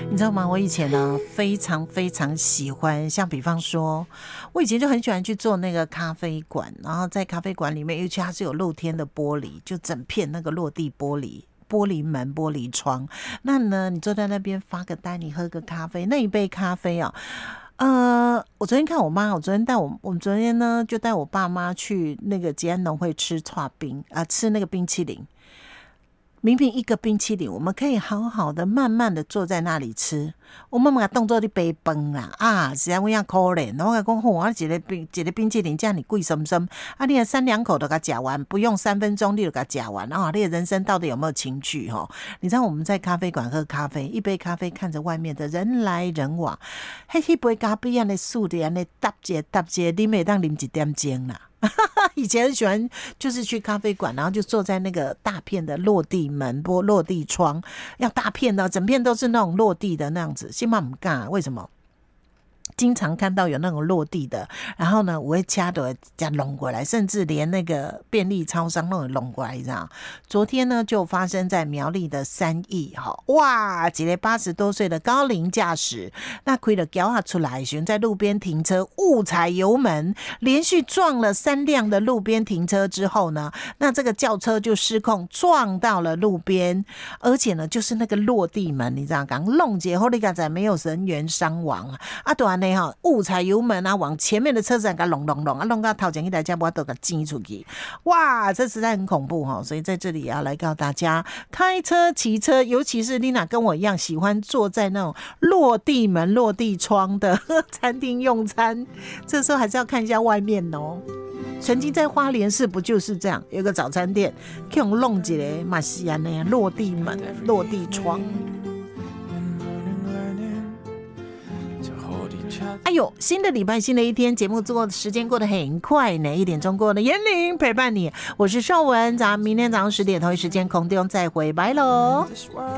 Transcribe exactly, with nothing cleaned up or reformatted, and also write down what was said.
你知道吗？我以前呢非常非常喜欢，像比方说，我以前就很喜欢去做那个咖啡馆，然后在咖啡馆里面，尤其它是有露天的玻璃，就整片那个落地玻璃。玻璃门、玻璃窗，那呢，你坐在那边发个呆，你喝个咖啡，那一杯咖啡啊，呃，我昨天看我妈，我昨天带我，我们昨天呢就带我爸妈去那个吉安农会吃剉冰啊，吃那个冰淇淋。明明一个冰淇淋，我们可以好好的、慢慢的坐在那里吃。我们把动作你杯崩啦啊！实在我样可怜，我讲讲，我一个冰一个冰淇淋这样你贵什么什么啊？你三两口都给它夹完，不用三分钟你就给它夹完啊！你的人生到底有没有情趣哈？你知道我们在咖啡馆喝咖啡，一杯咖啡看着外面的人来人往，嘿，一杯咖啡安尼素的安尼搭接搭接，你每当啉一点钟啦。以前很喜欢，就是去咖啡馆，然后就坐在那个大片的落地门、玻落地窗，要大片的，整片都是那种落地的那样子。现在不敢，为什么？经常看到有那种落地的，然后呢，我会掐的加弄过来，甚至连那个便利超商都会弄过来，这样。昨天呢，就发生在苗栗的三义，哈，哇，一个八十多岁的高龄驾驶，那开了脚下出来，选在路边停车，误踩油门，连续撞了三辆的路边停车之后呢，那这个轿车就失控，撞到了路边，而且呢，就是那个落地门，你知道刚弄结后，你刚才没有人员伤亡啊，啊，对啊。误踩油门啊，往前面的车子给它隆隆隆啊，弄到头前一台车我都给它挤出去，哇，这实在很恐怖哈！所以在这里也要来告诉大家，开车、骑车，尤其是Lina跟我一样喜欢坐在那种落地门、落地窗的餐厅用餐，这时候还是要看一下外面哦。曾经在花莲市不就是这样，有个早餐店，可以弄一个马西亚那样落地门、落地窗。哎呦，新的礼拜，新的一天，节目做的时间过得很快呢，一点钟过了，严玲陪伴你，我是邵文，咱们明天早上十点同一时间空中再会，拜喽。